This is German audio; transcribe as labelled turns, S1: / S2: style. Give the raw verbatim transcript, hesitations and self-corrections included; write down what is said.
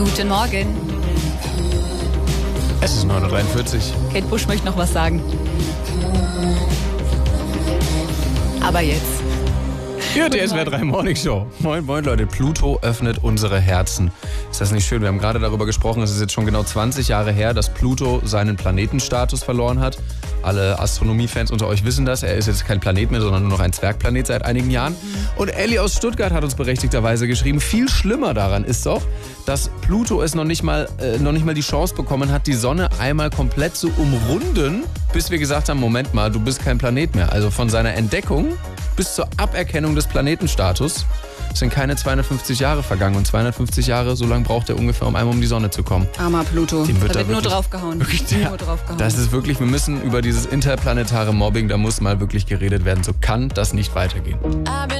S1: Guten Morgen.
S2: Es ist neun Uhr dreiundvierzig.
S1: Kate Bush möchte noch was sagen. Aber jetzt.
S2: Ja, die S W R drei Morning Show. Moin, moin Leute. Pluto öffnet unsere Herzen. Ist das nicht schön? Wir haben gerade darüber gesprochen, es ist jetzt schon genau zwanzig Jahre her, dass Pluto seinen Planetenstatus verloren hat. Alle Astronomiefans unter euch wissen das. Er ist jetzt kein Planet mehr, sondern nur noch ein Zwergplanet seit einigen Jahren. Und Ellie aus Stuttgart hat uns berechtigterweise geschrieben, viel schlimmer daran ist doch, dass Pluto es noch nicht mal, äh, noch nicht mal die Chance bekommen hat, die Sonne einmal komplett zu umrunden, bis wir gesagt haben, Moment mal, du bist kein Planet mehr. Also von seiner Entdeckung bis zur Aberkennung des Planetenstatus sind keine zweihundertfünfzig Jahre vergangen. Und zweihundertfünfzig Jahre, so lange braucht er ungefähr, um einmal um die Sonne zu kommen.
S1: Armer Pluto.
S2: Dem wird
S1: da wird
S2: da
S1: nur
S2: wirklich,
S1: draufgehauen.
S2: Wirklich, der,
S1: nur draufgehauen.
S2: Das ist wirklich, wir müssen über dieses interplanetare Mobbing, da muss mal wirklich geredet werden. So kann das nicht weitergehen.